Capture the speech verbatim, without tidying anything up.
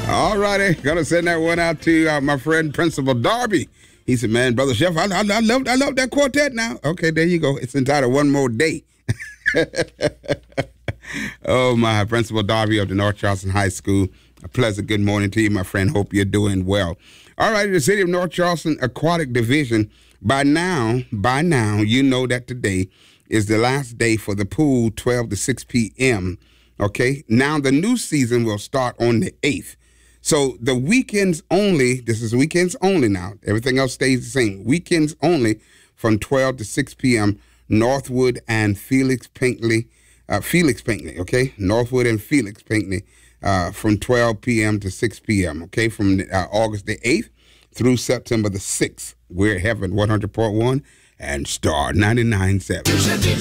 All righty. Gonna send that one out to uh, my friend Principal Darby. He said, man, Brother Chef, I, I, I, love, I love that quartet now. Okay, there you go. It's entitled One More Day. Oh, my. Principal Darby of the North Charleston High School. A pleasant good morning to you, my friend. Hope you're doing well. All right, the City of North Charleston Aquatic Division. By now, by now, you know that today is the last day for the pool, twelve to six p.m., okay? Now, the new season will start on the eighth. So the weekends only, this is weekends only now. Everything else stays the same. Weekends only from twelve to six p.m., Northwood and Felix Pinckney, uh, Felix Pinckney, okay? Northwood and Felix Pinckney uh, from twelve p.m. to six p.m., okay? From uh, August the eighth through September the sixth. We're Heaven one hundred point one and Star ninety-nine point seven.